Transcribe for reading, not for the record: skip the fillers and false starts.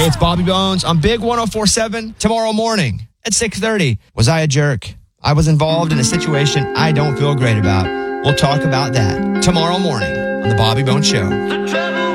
Hey, it's Bobby Bones on Big 104.7 tomorrow morning at 6:30. Was I a jerk? I was involved in a situation I don't feel great about. We'll talk about that tomorrow morning on The Bobby Bones Show.